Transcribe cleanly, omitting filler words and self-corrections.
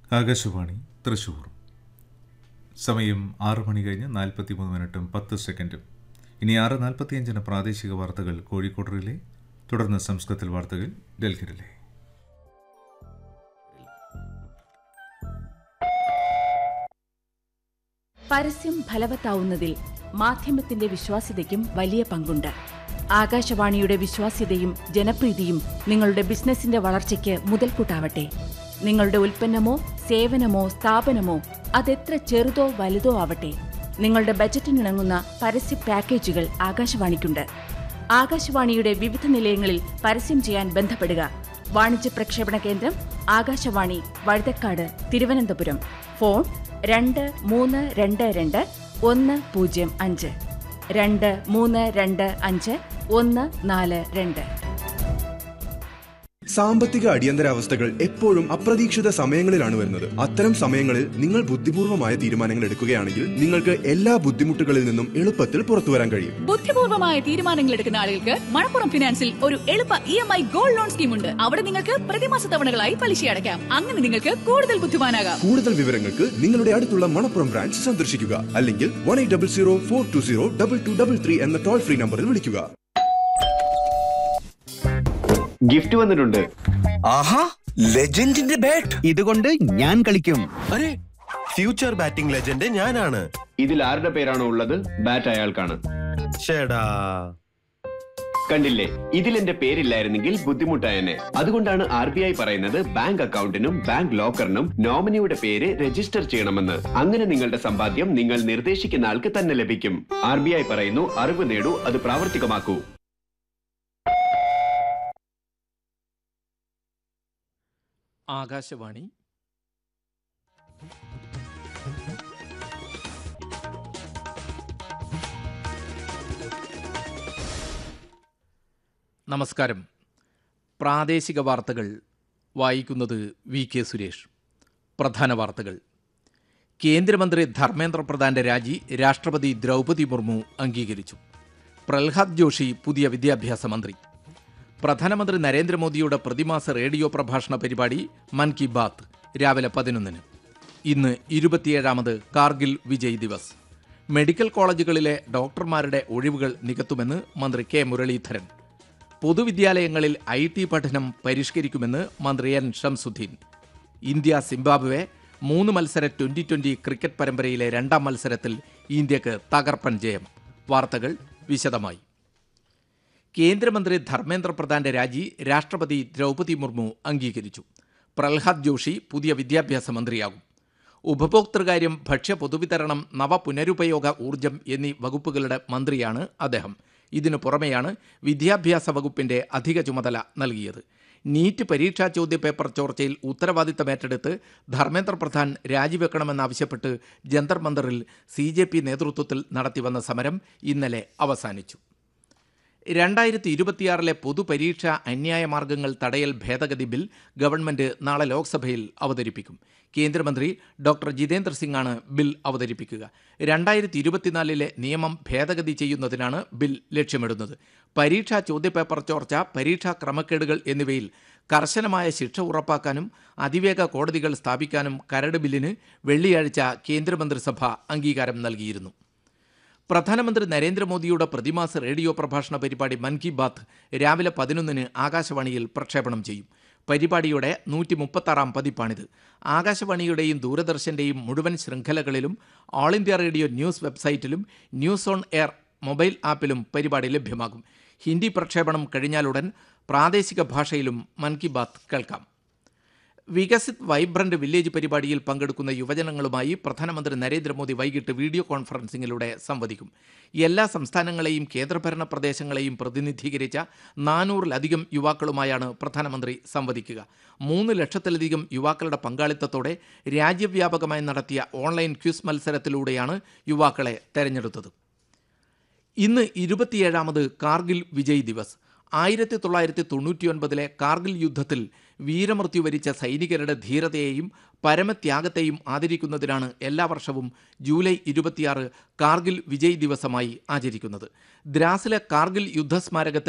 ആകാശവാണി തൃശൂർ. സമയം 6 മണി കഴിഞ്ഞ് 43 മിനിറ്റും 10 സെക്കൻഡും. ഇനി 6:45 പ്രാദേശിക വാർത്തകൾ കോഴിക്കോട് റിലേ. തുടർന്ന് സംസ്കൃതത്തിൽ വാർത്തകൾ ഡൽഹി റിലേ. പരസ്യം ഫലവത്താവുന്നതിൽ മാധ്യമത്തിന്റെ വിശ്വാസ്യതയ്ക്കും വലിയ പങ്കുണ്ട്. ആകാശവാണിയുടെ വിശ്വാസ്യതയും ജനപ്രീതിയും നിങ്ങളുടെ ബിസിനസിന്റെ വളർച്ചയ്ക്ക് മുതൽക്കൂട്ടാവട്ടെ. നിങ്ങളുടെ ഉൽപ്പന്നമോ സേവനമോ സ്ഥാപനമോ അതെത്ര ചെറുതോ വലുതോ ആവട്ടെ, നിങ്ങളുടെ ബജറ്റിനിണങ്ങുന്ന പരസ്യ പാക്കേജുകൾ ആകാശവാണിക്കുണ്ട്. ആകാശവാണിയുടെ വിവിധ നിലയങ്ങളിൽ പരസ്യം ചെയ്യാൻ ബന്ധപ്പെടുക. വാണിജ്യ പ്രക്ഷേപണ കേന്ദ്രം ആകാശവാണി, വഴുതക്കാട്, തിരുവനന്തപുരം. ഫോൺ 2322 105 2325 142. സാമ്പത്തിക അടിയന്തരാവസ്ഥകൾ എപ്പോഴും അപ്രതീക്ഷിത സമയങ്ങളിലാണ് വരുന്നത്. അത്തരം സമയങ്ങളിൽ നിങ്ങൾ ബുദ്ധിപൂർവമായ തീരുമാനങ്ങൾ എടുക്കുകയാണെങ്കിൽ നിങ്ങൾക്ക് എല്ലാ ബുദ്ധിമുട്ടുകളിൽ നിന്നും എളുപ്പത്തിൽ പുറത്തു വരാൻ കഴിയും. ബുദ്ധിപൂർവമായ തീരുമാനങ്ങൾ എടുക്കുന്ന ആളുകൾക്ക് മണപ്പുറം ഫിനാൻസിൽ ഒരു എളുപ്പ EMI ഗോൾഡ് ലോൺ സ്കീം ഉണ്ട്. അവിടെ നിങ്ങൾക്ക് പ്രതിമാസ തവണകളായി പലിശ അടയ്ക്കാം. അങ്ങനെ നിങ്ങൾക്ക് കൂടുതൽ ബുദ്ധിമാനാകാം. കൂടുതൽ വിവരങ്ങൾക്ക് നിങ്ങളുടെ അടുത്തുള്ള മണപ്പുറം ബ്രാഞ്ച് സന്ദർശിക്കുക. അല്ലെങ്കിൽ 1800-420-2233 എന്ന ടോൾ ഫ്രീ നമ്പറിൽ വിളിക്കുക. ഗിഫ്റ്റ് വന്നിട്ടുണ്ട്. ആഹാ, ലെജൻഡിന്റെ ബാറ്റ്. ഇതുകൊണ്ട് ഞാൻ കളിക്കും. അരെ, ഫ്യൂച്ചർ ബാറ്റിംഗ് ലെജൻഡ് ഞാനാണ്. ഇതിൽ ആരുടെ പേരാണോ ഉള്ളത്, ബാറ്റ് അയാൾക്കാണ്. ചേടാ, കണ്ടില്ലേ, ഇതിൽ എന്റെ പേരില്ലായിരുന്നെങ്കിൽ ബുദ്ധിമുട്ടായെന്നെ. അതുകൊണ്ടാണ് RBI പറയുന്നത് ബാങ്ക് അക്കൗണ്ടിനും ബാങ്ക് ലോക്കറിനും നോമിനിയുടെ പേര് രജിസ്റ്റർ ചെയ്യണമെന്ന്. അങ്ങനെ നിങ്ങളുടെ സമ്പാദ്യം നിങ്ങൾ നിർദ്ദേശിക്കുന്ന ആൾക്ക് തന്നെ ലഭിക്കും. RBI പറയുന്നു, അറിവ് നേടൂ, അത് പ്രാവർത്തികമാക്കൂ. ആകാശവാണി. നമസ്കാരം. പ്രാദേശിക വാർത്തകൾ വായിക്കുന്നത് VK സുരേഷ്. പ്രധാന വാർത്തകൾ. കേന്ദ്രമന്ത്രി ധർമ്മേന്ദ്ര പ്രധാന്റെ രാജി രാഷ്ട്രപതി ദ്രൗപദി മുർമു അംഗീകരിച്ചു. പ്രഹ്ലാദ് ജോഷി പുതിയ വിദ്യാഭ്യാസ മന്ത്രി. പ്രധാനമന്ത്രി നരേന്ദ്രമോദിയുടെ പ്രതിമാസ റേഡിയോ പ്രഭാഷണ പരിപാടി മൻ കി ബാത്ത് രാവിലെ 11-ന്. ഇന്ന് 27ാമത് കാർഗിൽ വിജയ് ദിവസ്. മെഡിക്കൽ കോളേജുകളിലെ ഡോക്ടർമാരുടെ ഒഴിവുകൾ നികത്തുമെന്ന് മന്ത്രി K മുരളീധരൻ. പൊതുവിദ്യാലയങ്ങളിൽ IT പഠനം പരിഷ്കരിക്കുമെന്ന് മന്ത്രി N ഷംസുദ്ദീൻ. ഇന്ത്യ സിംബാബ്വെ 3 മത്സര ട്വന്റി ക്രിക്കറ്റ് പരമ്പരയിലെ 2ാം മത്സരത്തിൽ ഇന്ത്യക്ക് തകർപ്പൻ ജയം. വാർത്തകൾ വിശദമായി. കേന്ദ്രമന്ത്രി ധർമ്മേന്ദ്ര പ്രധാന്റെ രാജി രാഷ്ട്രപതി ദ്രൗപദി മുർമു അംഗീകരിച്ചു. പ്രഹ്ലാദ് ജോഷി പുതിയ വിദ്യാഭ്യാസ മന്ത്രിയാകും. ഉപഭോക്തൃകാര്യം, ഭക്ഷ്യ പൊതുവിതരണം, നവപുനരുപയോഗ ഊർജം എന്നീ വകുപ്പുകളുടെ മന്ത്രിയാണ് അദ്ദേഹം. ഇതിനു പുറമെയാണ് വിദ്യാഭ്യാസ വകുപ്പിന്റെ അധിക ചുമതല നൽകിയത്. നീറ്റ് പരീക്ഷാ ചോദ്യപേപ്പർ ചോർച്ചയിൽ ഉത്തരവാദിത്തമേറ്റെടുത്ത് ധർമ്മേന്ദ്ര പ്രധാൻ രാജിവെക്കണമെന്നാവശ്യപ്പെട്ട് ജന്തർ മന്ദറിൽ CJP നേതൃത്വത്തിൽ നടത്തിവന്ന സമരം ഇന്നലെ അവസാനിച്ചു. 2026 പൊതുപരീക്ഷാ അന്യായ മാർഗങ്ങൾ തടയൽ ഭേദഗതി ബിൽ ഗവൺമെന്റ് നാളെ ലോക്സഭയിൽ അവതരിപ്പിക്കും. കേന്ദ്രമന്ത്രി ഡോക്ടർ ജിതേന്ദ്ര സിംഗാണ് ബിൽ അവതരിപ്പിക്കുക. 2024 നിയമം ഭേദഗതി ചെയ്യുന്നതിനാണ് ബിൽ ലക്ഷ്യമിടുന്നത്. പരീക്ഷാ ചോദ്യപേപ്പർ ചോർച്ച, പരീക്ഷാ ക്രമക്കേടുകൾ എന്നിവയിൽ കർശനമായ ശിക്ഷ ഉറപ്പാക്കാനും അതിവേഗ കോടതികൾ സ്ഥാപിക്കാനും കരട് ബില്ലിന് വെള്ളിയാഴ്ച കേന്ദ്രമന്ത്രിസഭ അംഗീകാരം നൽകിയിരുന്നു. പ്രധാനമന്ത്രി നരേന്ദ്രമോദിയുടെ പ്രതിമാസ റേഡിയോ പ്രഭാഷണ പരിപാടി മൻ കി ബാത്ത് രാവിലെ 11-ന് ആകാശവാണിയിൽ പ്രക്ഷേപണം ചെയ്യും. പരിപാടിയുടെ 136ാം പതിപ്പാണിത്. ആകാശവാണിയുടെയും ദൂരദർശന്റെയും മുഴുവൻ ശൃംഖലകളിലും ഓൾ ഇന്ത്യ റേഡിയോ ന്യൂസ് വെബ്സൈറ്റിലും ന്യൂസ് ഓൺ എയർ മൊബൈൽ ആപ്പിലും പരിപാടി ലഭ്യമാകും. ഹിന്ദി പ്രക്ഷേപണം കഴിഞ്ഞാലുടൻ പ്രാദേശിക ഭാഷയിലും മൻ കി ബാത്ത് കേൾക്കാം. വികസിത് വൈബ്രന്റ് വില്ലേജ് പരിപാടിയിൽ പങ്കെടുക്കുന്ന യുവജനങ്ങളുമായി പ്രധാനമന്ത്രി നരേന്ദ്രമോദി വൈകിട്ട് വീഡിയോ കോൺഫറൻസിംഗിലൂടെ സംവദിക്കും. എല്ലാ സംസ്ഥാനങ്ങളെയും കേന്ദ്രഭരണ പ്രദേശങ്ങളെയും പ്രതിനിധീകരിച്ച 400-ലധികം യുവാക്കളുമായാണ് പ്രധാനമന്ത്രി സംവദിക്കുക. 3 ലക്ഷത്തിലധികം യുവാക്കളുടെ പങ്കാളിത്തത്തോടെ രാജ്യവ്യാപകമായി നടത്തിയ ഓൺലൈൻ ക്വിസ് മത്സരത്തിലൂടെയാണ് യുവാക്കളെ തെരഞ്ഞെടുത്തത്. ഇന്ന് 27ാമത് കാർഗിൽ വിജയ് ദിവസ്. 1999 കാർഗിൽ യുദ്ധത്തിൽ വീരമൃത്യു വരിച്ച സൈനികരുടെ ധീരതയെയും പരമത്യാഗത്തെയും ആദരിക്കുന്നതിനാണ് എല്ലാ വർഷവും ജൂലൈ 26 കാർഗിൽ വിജയ് ദിവസമായി ആചരിക്കുന്നത്. ദ്രാസിലെ കാർഗിൽ യുദ്ധസ്മാരകത്തിൽ